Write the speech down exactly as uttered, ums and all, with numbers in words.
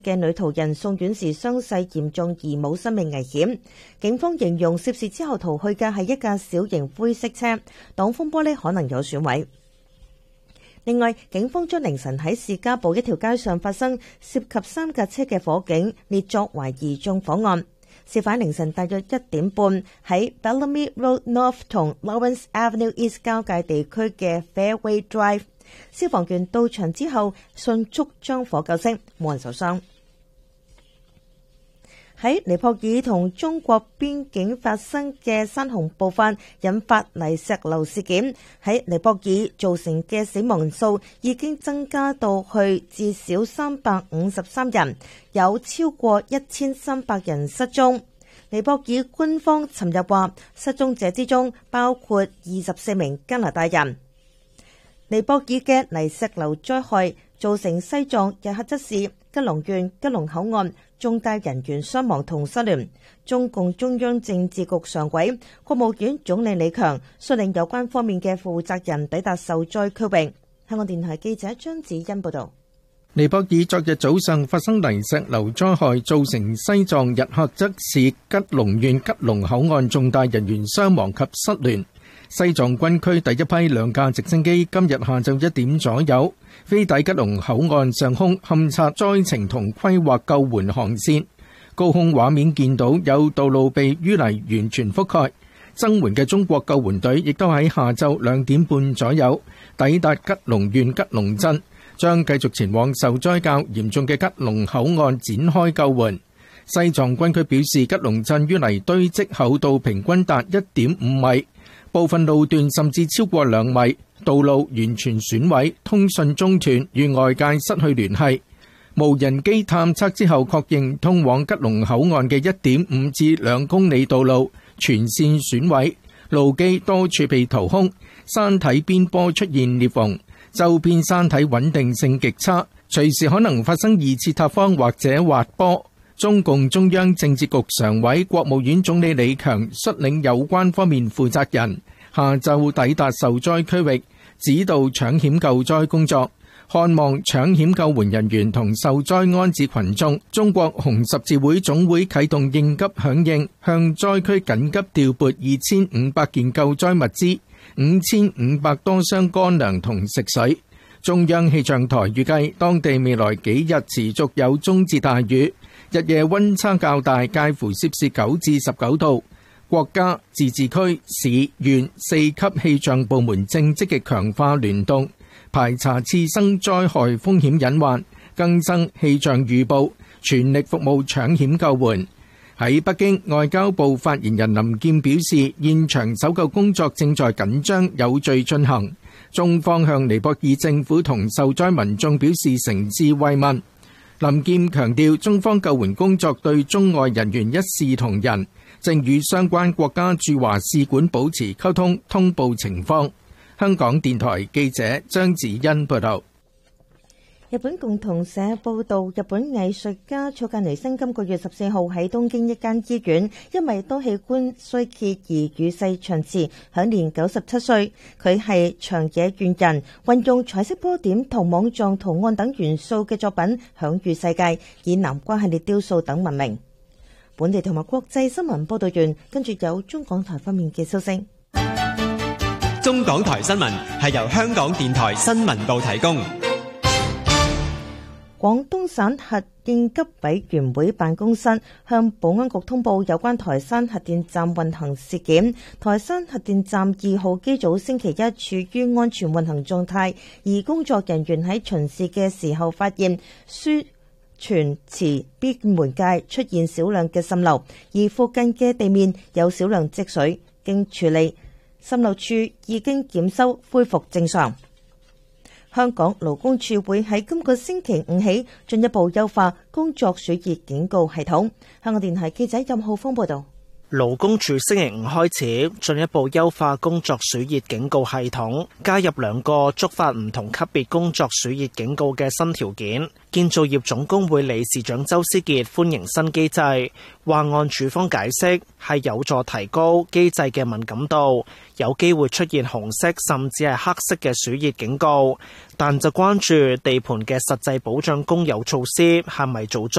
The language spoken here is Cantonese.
嘅女途人送院時傷勢嚴重而冇生命危險。警方形容涉事之後逃去嘅係一架小型灰色車，擋風玻璃可能有損毀。另外，警方將凌晨喺士嘉堡一條街上發生涉及三架車嘅火警列作懷疑縱火案。事發凌晨大約一點半，喺 Bellamy Road North 同 Lawrence Avenue East 交界地區嘅 Fairway Drive， 消防員到場之後迅速將火救熄，冇人受傷。喺尼泊爾同中國邊境發生嘅山洪暴發，引發泥石流事件，喺尼泊爾造成嘅死亡數已經增加到去至少三百五十三人，有超過一千三百人失蹤。尼泊爾官方尋日話，失蹤者之中包括二十四名加拿大人。尼泊爾嘅泥石流災害造成西藏日喀則市吉隆縣吉隆口岸重大人員傷亡同失聯。中共中央政治局常委、國務院總理李強率領有關方面嘅負責人抵達受災區域。香港電台記者張子欣報道。 尼泊爾昨日早上發生泥石流災害，造成西藏日喀則市吉隆縣吉隆口岸重大人員傷亡及失聯。西藏軍區第一批兩架直升機今日下晝一點左右飛抵吉隆口岸上空，勘察災情同規劃救援航線。高空畫面見到有道路被淤泥完全覆蓋。增援嘅中國救援隊亦都喺下晝兩點半左右抵達吉隆縣吉隆鎮，將繼續前往受災較嚴重嘅吉隆口岸展開救援。西藏軍區表示，吉隆鎮淤泥堆積厚度平均達一點五米，部分路段甚至超過兩米，道路完全損毀，通訊中斷，與外界失去聯繫。無人機探測之後確認，通往吉隆口岸嘅一點五至兩公里道路全線損毀，路基多處被掏空，山體邊坡出現裂縫，周邊山體穩定性極差，隨時可能發生二次塌方或者滑坡。中共中央政治局常委、國務院總理李強率領有關方面負責人下晝抵達受災區域，指導搶險救災工作，看望搶險救援人員同受災安置群眾。中國紅十字會總會啟動應急響應，向災區緊急調撥二千五百件救災物資、五千五百多箱乾糧同食水。中央氣象台預計，當地未來幾日持續有中至大雨，日夜溫差較大，介乎攝氏九至十九度。國家、自治區、市、縣四級氣象部門正積極強化聯動，排查次生災害風險隱患，更新氣象預報，全力服務搶險救援。喺北京，外交部發言人林健表示，現場搜救工作正在緊張有序進行。中方向尼泊爾政府同受災民眾表示誠摯慰問。林健強調，中方救援工作對中外人員一視同仁，正與相關國家駐華使館保持溝通，通報情況。香港電台記者張子欣報道。 日本共同社報道，日本藝術家草間彌生今個月十四號喺東京一間醫院因為多器官衰竭而與世長辭，享年九十七歲。佢係長野縣人，運用彩色波點同網狀圖案等元素嘅作品享譽世界，以南瓜系列雕塑等聞名。本地同埋國際新聞報道完，跟住有中港台方面嘅消息。 中港台新聞係由香港電台新聞部提供。 廣東省核應急委員會辦公室向保安局通報有關台山核電站運行事件。台山核電站二號機組星期一處於安全運行狀態，而工作人員喺巡視嘅時候發現輸泉池邊門界出現少量嘅滲漏，而附近嘅地面有少量積水。經處理，滲漏處已經檢修，恢復正常。香港勞工處會喺今個星期五起進一步優化工作暑熱警告系統。香港電台記者任浩峰報道。 勞工處星期五開始進一步優化工作暑熱警告系統，加入兩個觸發唔同級別工作暑熱警告嘅新條件。建造業總工會理事長周思傑歡迎新機制，話按處方解釋係有助提高機制嘅敏感度，有機會出現紅色甚至係黑色嘅暑熱警告，但就關注地盤嘅實際保障工友措施係咪做足。